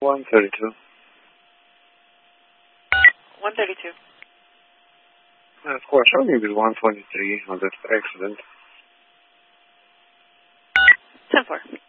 132. 132. Of course, show me with 123 on that accident. 10-4.